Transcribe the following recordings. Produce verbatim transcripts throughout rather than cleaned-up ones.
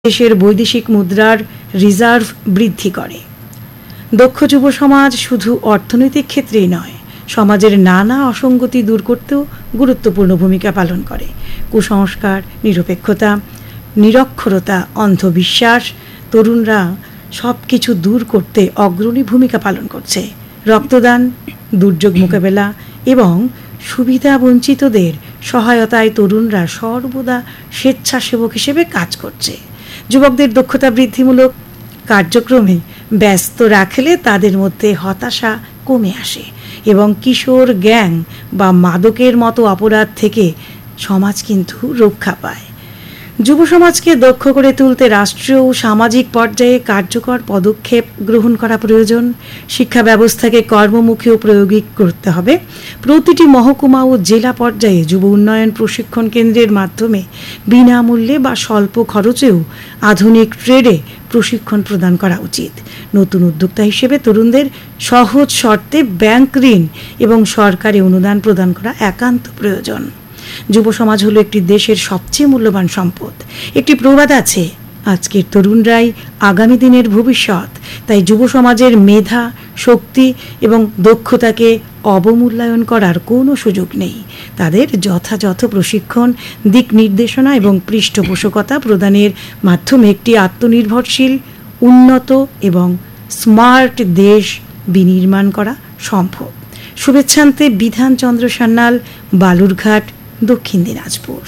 দেশের বৈদেশিক মুদ্রার রিজার্ভ বৃদ্ধি করে। দক্ষ যুব সমাজ শুধু অর্থনৈতিক ক্ষেত্রেই নয়, সমাজের নানা অসঙ্গতি দূর করতেও গুরুত্বপূর্ণ ভূমিকা পালন করে। কুসংস্কার, নিরপেক্ষতা, নিরক্ষরতা, অন্ধবিশ্বাস, তরুণরা সব কিছু দূর করতে অগ্রণী ভূমিকা পালন করছে। রক্তদান, দুর্যোগ মোকাবেলা এবং সুবিধা বঞ্চিতদের সহায়তায় তরুণরা সর্বদা স্বেচ্ছাসেবক হিসেবে কাজ করছে। যুবকদের দক্ষতা বৃদ্ধিমূলক কার্যক্রমে ব্যস্ত রাখলে তাদের মধ্যে হতাশা কমে আসে এবং কিশোর গ্যাং বা মাদকের মতো অপরাধ থেকে সমাজ কিন্তু রক্ষা পায়। যুব সমাজকে দক্ষ করে তুলতে রাষ্ট্রীয় ও সামাজিক পর্যায়ে কার্যকর পদক্ষেপ গ্রহণ করা প্রয়োজন। শিক্ষা ব্যবস্থাকে কর্মমুখী ও প্রায়োগিক করতে হবে। প্রতিটি মহকুমা ও জেলা পর্যায়ে যুব উন্নয়ন প্রশিক্ষণ কেন্দ্রের মাধ্যমে বিনামূল্যে বা স্বল্প খরচেও আধুনিক ট্রেডে প্রশিক্ষণ প্রদান করা উচিত। নতুন উদ্যোক্তা হিসেবে তরুণদের সহজ শর্তে ব্যাংক ঋণ এবং সরকারি অনুদান প্রদান করা একান্ত প্রয়োজন। যুব সমাজ হলো একটি দেশের সবচেয়ে মূল্যবান সম্পদ। একটি প্রবাদ আছে, আজকের তরুণরাই আগামী দিনের ভবিষ্যৎ। তাই যুব সমাজের মেধা, শক্তি এবং দক্ষতাকে অবমূল্যায়ন করার কোনো সুযোগ নেই। তাদের যথাযথ প্রশিক্ষণ, দিক নির্দেশনা এবং পৃষ্ঠপোষকতা প্রদানের মাধ্যমে একটি আত্মনির্ভরশীল, উন্নত এবং স্মার্ট দেশ বিনির্মাণ করা সম্ভব। শুভেচ্ছান্তে বিধানচন্দ্র সান্যাল, বালুরঘাট, দক্ষিণ দিনাজপুর।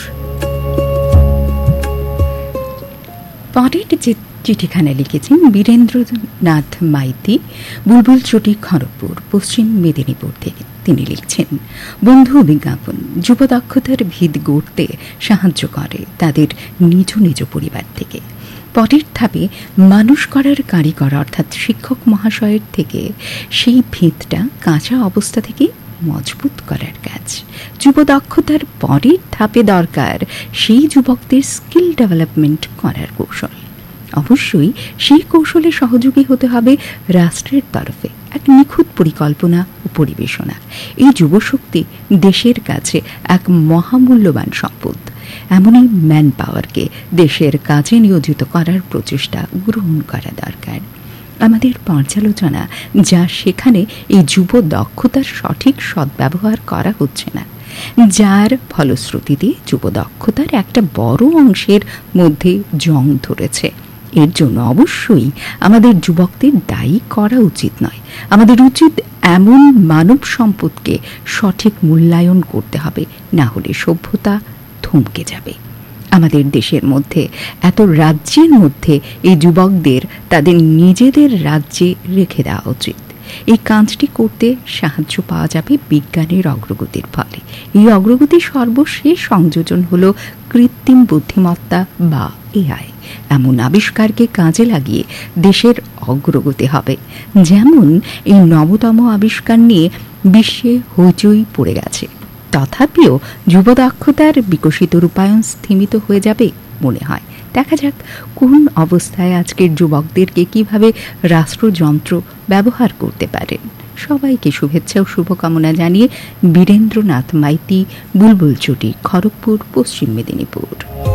পরের যে চিঠিখানা লিখেছেন বীরেন্দ্রনাথ মাইতি, বুলবুল চটি, খড়গপুর, পশ্চিম মেদিনীপুর থেকে। তিনি লিখছেন, বন্ধু বিজ্ঞাপন যুব দক্ষতার ভিত গড়তে সাহায্য করে তাদের নিজ নিজ পরিবার থেকে। পরের ধাপে মানুষ করার কারিগর অর্থাৎ শিক্ষক মহাশয়ের থেকে সেই ভিতটা কাঁচা অবস্থা থেকে মজবুত করার কাজ। যুব দক্ষতার পরের ধাপে দরকার সেই যুবকদের স্কিল ডেভেলপমেন্ট করার কৌশল। অবশ্যই সেই কৌশলে সহযোগী হতে হবে রাষ্ট্রের তরফে এক নিখুঁত পরিকল্পনা ও পরিবেশনা। এই যুবশক্তি দেশের কাছে এক মহামূল্যবান সম্পদ। এমনই ম্যান পাওয়ারকে দেশের কাজে নিয়োজিত করার প্রচেষ্টা গ্রহণ করা দরকার। আমাদের পর্যালোচনা যা সেখানে এই যুব দক্ষতার সঠিক সদ্ব্যবহার করা হচ্ছে না, যার ফলশ্রুতিতে যুব দক্ষতার একটা বড় অংশের মধ্যে জং ধরেছে। এর জন্য অবশ্যই আমাদের যুবকদের দায়ী করা উচিত নয়। আমাদের উচিত এমন মানব সম্পদকে সঠিক মূল্যায়ন করতে হবে, না হলে সভ্যতা থমকে যাবে। আমাদের দেশের মধ্যে, এত রাজ্যের মধ্যে এই যুবকদের তাদের নিজেদের রাজ্যে রেখে দেওয়া উচিত। এই কাজটি করতে সাহায্য পাওয়া যাবে বিজ্ঞানের অগ্রগতির ফলে। এই অগ্রগতির সর্বশেষ সংযোজন হলো কৃত্রিম বুদ্ধিমত্তা বা এআই। এমন আবিষ্কারকে কাজে লাগিয়ে দেশের অগ্রগতি হবে। যেমন এই নবতম আবিষ্কার নিয়ে বিশ্বে হইচই পড়ে গেছে, তথাপিও যুব দক্ষতার বিকশিত রূপায়ণ স্থিমিত হয়ে যাবে মনে হয়। দেখা যাক কোন অবস্থায় আজকের যুবকদেরকে কিভাবে রাষ্ট্রযন্ত্র ব্যবহার করতে পারেন। সবাইকে শুভেচ্ছা ও শুভকামনা জানিয়ে বীরেন্দ্রনাথ মাইতি, বুলবুল চটি, খড়গপুর, পশ্চিম মেদিনীপুর।